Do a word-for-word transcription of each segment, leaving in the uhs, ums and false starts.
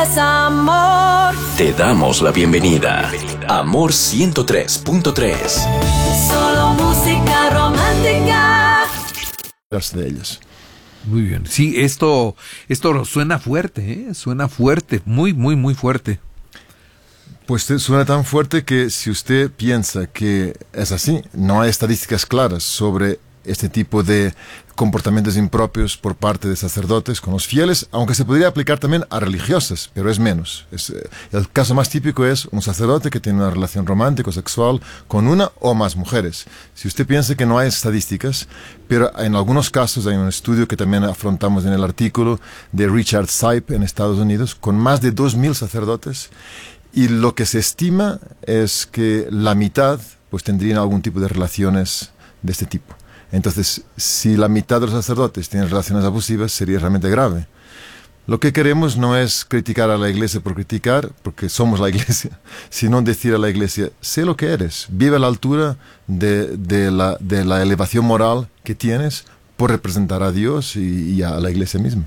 Es amor. Te damos la bienvenida. Amor ciento tres punto tres. Solo música romántica. De ellos. Muy bien. Sí, esto, esto suena fuerte, ¿eh? Suena fuerte, muy, muy, muy fuerte. Pues suena tan fuerte que si usted piensa que es así, no hay estadísticas claras sobre este tipo de comportamientos impropios por parte de sacerdotes con los fieles, aunque se podría aplicar también a religiosas, pero es menos. Es, eh, el caso más típico es un sacerdote que tiene una relación romántica sexual con una o más mujeres. Si usted piensa que no hay estadísticas, pero en algunos casos hay un estudio que también afrontamos en el artículo de Richard Sipe en Estados Unidos, con más de dos mil sacerdotes, y lo que se estima es que la mitad pues tendrían algún tipo de relaciones de este tipo. Entonces, si la mitad de los sacerdotes tienen relaciones abusivas, sería realmente grave. Lo que queremos no es criticar a la Iglesia por criticar, porque somos la Iglesia, sino decir a la Iglesia, sé lo que eres, vive a la altura de, de, la, de la elevación moral que tienes por representar a Dios y, y a la Iglesia misma.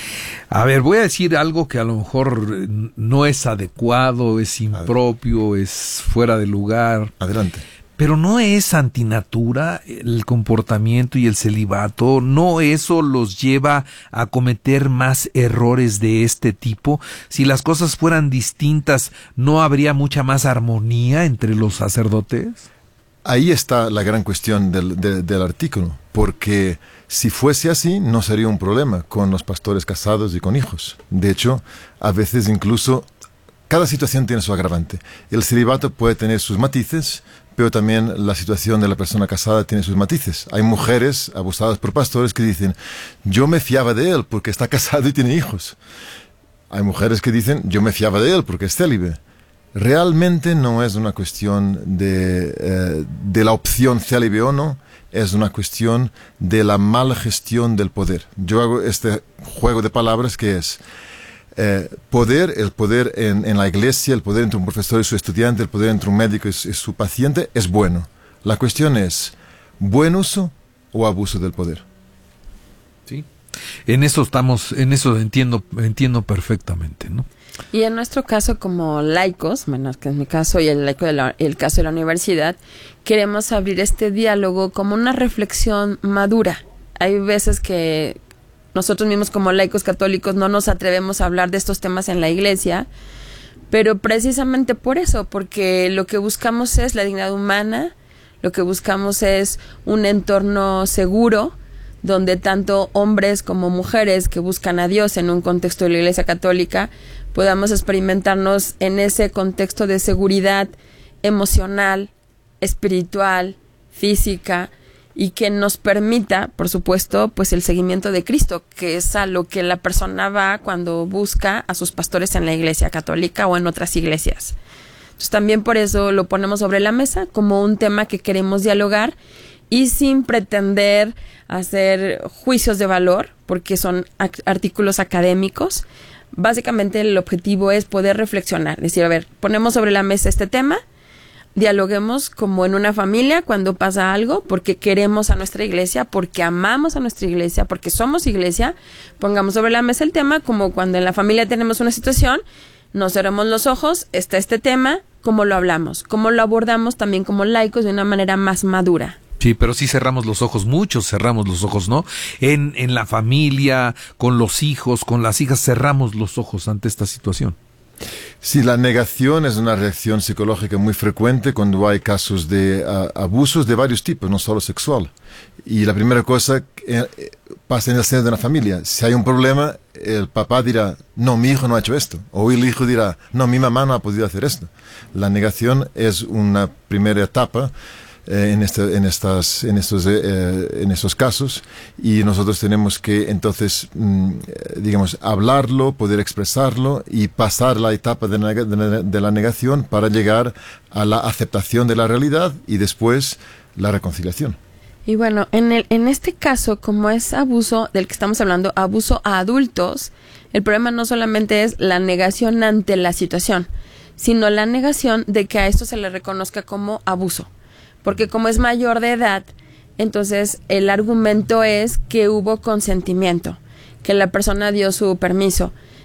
A ver, voy a decir algo que a lo mejor no es adecuado, es impropio, es fuera de lugar. Adelante. Pero no es antinatura el comportamiento y el celibato, no eso los lleva a cometer más errores de este tipo. Si las cosas fueran distintas, ¿no habría mucha más armonía entre los sacerdotes? Ahí está la gran cuestión del, de, del artículo, porque si fuese así, no sería un problema con los pastores casados y con hijos. De hecho, a veces incluso cada situación tiene su agravante. El celibato puede tener sus matices, pero también la situación de la persona casada tiene sus matices. Hay mujeres abusadas por pastores que dicen, yo me fiaba de él porque está casado y tiene hijos. Hay mujeres que dicen, yo me fiaba de él porque es célibe. Realmente no es una cuestión de, eh, de la opción célibe o no, es una cuestión de la mala gestión del poder. Yo hago este juego de palabras que es eh, poder, el poder en, en la iglesia, el poder entre un profesor y su estudiante, el poder entre un médico y su, y su paciente es bueno. La cuestión es, ¿buen uso o abuso del poder? Sí. En eso estamos, en eso entiendo, entiendo perfectamente, ¿no? Y en nuestro caso como laicos, menos que en mi caso y el laico de la, el caso de la universidad, queremos abrir este diálogo como una reflexión madura. Hay veces que nosotros mismos como laicos católicos no nos atrevemos a hablar de estos temas en la iglesia, pero precisamente por eso, porque lo que buscamos es la dignidad humana, lo que buscamos es un entorno seguro, donde tanto hombres como mujeres que buscan a Dios en un contexto de la Iglesia Católica podamos experimentarnos en ese contexto de seguridad emocional, espiritual, física, y que nos permita, por supuesto, pues el seguimiento de Cristo, que es a lo que la persona va cuando busca a sus pastores en la Iglesia Católica o en otras iglesias. Entonces también por eso lo ponemos sobre la mesa como un tema que queremos dialogar y sin pretender hacer juicios de valor, porque son artículos académicos. Básicamente el objetivo es poder reflexionar, decir, a ver, ponemos sobre la mesa este tema, dialoguemos como en una familia cuando pasa algo, porque queremos a nuestra iglesia, porque amamos a nuestra iglesia, porque somos iglesia, pongamos sobre la mesa el tema, como cuando en la familia tenemos una situación, nos cerramos los ojos, está este tema, cómo lo hablamos, cómo lo abordamos también como laicos de una manera más madura. Sí, pero sí cerramos los ojos, muchos cerramos los ojos, ¿no? En, en la familia, con los hijos, con las hijas, cerramos los ojos ante esta situación. Sí, la negación es una reacción psicológica muy frecuente cuando hay casos de uh, abusos de varios tipos, no solo sexual. Y la primera cosa eh, pasa en el seno de una familia. Si hay un problema, el papá dirá, no, mi hijo no ha hecho esto. O el hijo dirá, no, mi mamá no ha podido hacer esto. La negación es una primera etapa Eh, en, este, en, estas, en, estos, eh, en estos casos, y nosotros tenemos que entonces, mm, digamos, hablarlo, poder expresarlo y pasar la etapa de, neg- de, de la negación para llegar a la aceptación de la realidad y después la reconciliación. Y bueno, en, el, en este caso, como es abuso del que estamos hablando, abuso a adultos, el problema no solamente es la negación ante la situación, sino la negación de que a esto se le reconozca como abuso. Porque como es mayor de edad, entonces el argumento es que hubo consentimiento, que la persona dio su permiso.